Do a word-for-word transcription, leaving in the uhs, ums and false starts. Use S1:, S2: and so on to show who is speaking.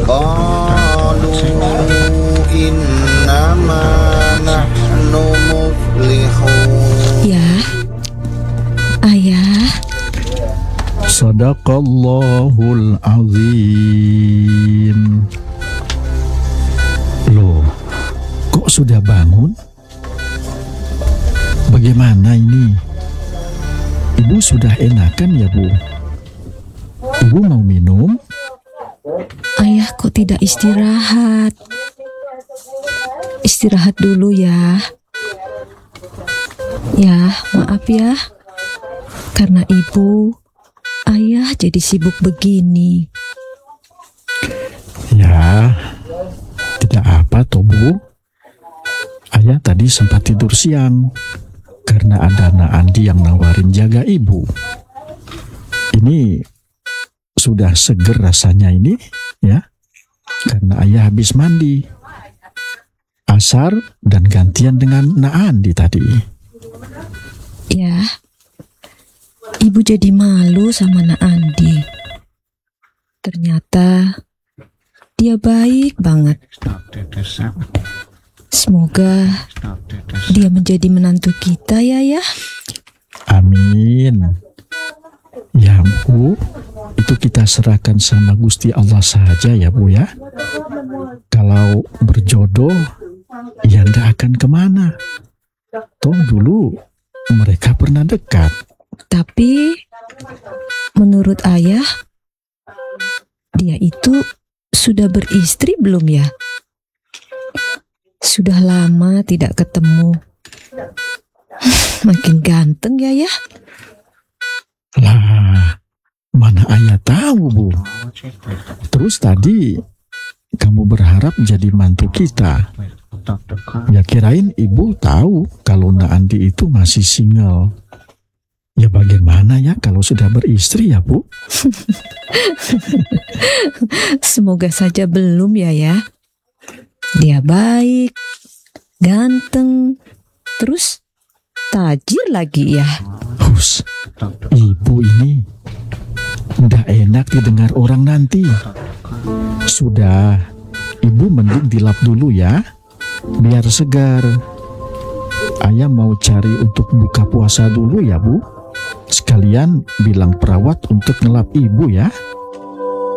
S1: qalu innama nahnu muflihun.
S2: Ya, Ayah.
S3: Sadaqallahul azim. Loh, kok sudah bangun? Bagaimana ini? Ibu sudah enakan ya, Bu? Ibu mau minum?
S2: Ayah kok tidak istirahat? Istirahat dulu ya. Ya, maaf ya. Karena ibu, ayah jadi sibuk begini.
S3: Ya, tidak apa toh, Bu. Ayah tadi sempat tidur siang karena ada Nak Andi yang nawarin jaga ibu. Ini sudah seger rasanya ini, ya. Karena ayah habis mandi asar dan gantian dengan Nak Andi tadi.
S2: Ya, ibu jadi malu sama Nak Andi. Ternyata dia baik banget. Semoga dia menjadi menantu kita ya, ya.
S3: Amin. Ya, Bu, itu kita serahkan sama Gusti Allah saja ya, Bu ya. Kalau berjodoh, ya ndak akan kemana. Toh dulu mereka pernah dekat.
S2: Tapi menurut ayah, dia itu sudah beristri belum ya? Sudah lama tidak ketemu. Makin ganteng ya, ya.
S3: Lah, mana ayah tahu, Bu. Terus tadi kamu berharap jadi mantu kita. Ya kirain ibu tahu kalau Nak Andi itu masih single. Ya bagaimana ya kalau sudah beristri ya, Bu?
S2: Semoga saja belum ya, ya. Dia baik, ganteng, terus tajir lagi ya.
S3: Hus, ibu ini ndak enak didengar orang nanti. Sudah, ibu mending dilap dulu ya, biar segar. Ayah mau cari untuk buka puasa dulu ya, Bu. Sekalian bilang perawat untuk ngelap ibu ya.